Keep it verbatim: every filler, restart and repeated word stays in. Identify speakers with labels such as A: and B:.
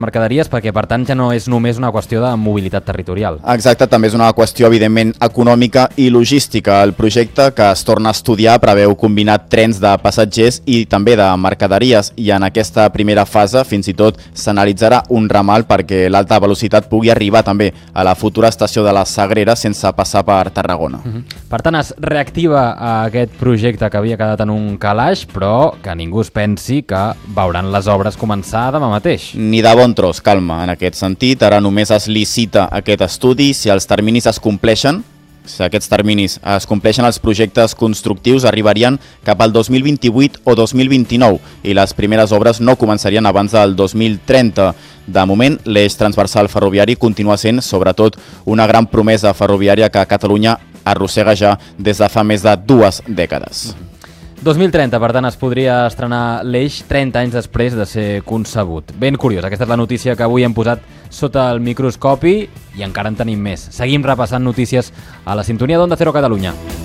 A: mercaderies, perquè per tant ja no és només una qüestió de mobilitat territorial.
B: Exacte, també és una qüestió evidentment econòmica i logística. El projecte que es torna a estudiar preveu combinar trens de passatgers i també de mercaderies, i en aquesta primera fase fins i tot s'analitzarà un ramal perquè l'alta velocitat pugui arribar també a la futura estació de la Sagrera sense passar per Tarragona.
A: Uh-huh. Per tant, es reactiva aquest projecte que havia quedat en un calaix, però que ningú es pensi que veuran les obres començar demà mateix.
B: Ni de bon tros, calma, en aquest sentit. Ara només es licita aquest estudi. Si els terminis es compleixen, si aquests terminis es compleixen, els projectes constructius arribarien cap al dos mil vint-i-vuit o dos mil vint-i-nou i les primeres obres no començarien abans del dos mil trenta. De moment, l'eix transversal ferroviari continua sent, sobretot, una gran promesa ferroviària que Catalunya arrossega ja des de fa més de dues dècades.
A: dos mil trenta, per tant, es podria estrenar l'eix trenta anys després de ser concebut. Ben curiós, aquesta és la notícia que avui hem posat sota el microscopi i encara en tenim més. Seguim repassant notícies a la sintonia d'Onda Cero Catalunya.